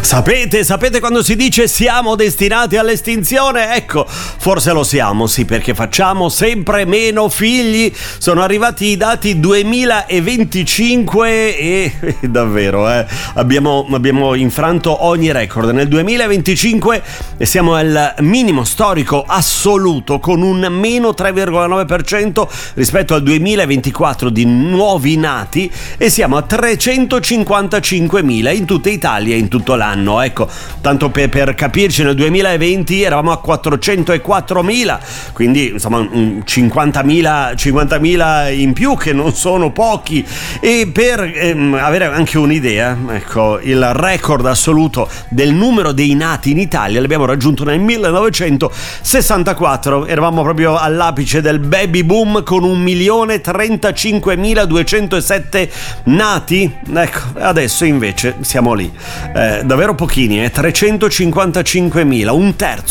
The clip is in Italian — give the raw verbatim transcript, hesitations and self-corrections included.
Sapete, sapete quando si dice siamo destinati all'estinzione? Ecco, forse lo siamo, sì, perché facciamo sempre meno figli. Sono arrivati i dati duemilaventicinque e davvero, eh, abbiamo, abbiamo infranto ogni record. Nel duemilaventicinque siamo al minimo storico assoluto, con un meno tre virgola nove per cento rispetto al duemilaventiquattro di nuovi nati, e siamo a trecentocinquantacinquemila in tutta Italia e in tutto l'anno. Ecco, tanto per, per capirci, nel duemilaventi eravamo a quattrocentoquattromila, quindi insomma cinquantamila, cinquantamila in più, che non sono pochi. E per ehm, avere anche un'idea, ecco, il record assoluto del numero dei nati in Italia l'abbiamo raggiunto nel millenovecentosessantaquattro. Eravamo proprio all'apice del baby boom, con un milione trentacinquemiladuecentosette nati. Ecco, adesso invece siamo lì, eh, davvero pochini, eh? trecentocinquantacinquemila, un terzo